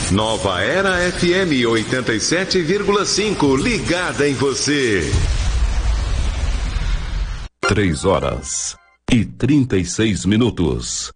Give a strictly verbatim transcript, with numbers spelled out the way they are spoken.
Nova Era F M oitenta e sete vírgula cinco, ligada em você. Três horas e trinta e seis minutos.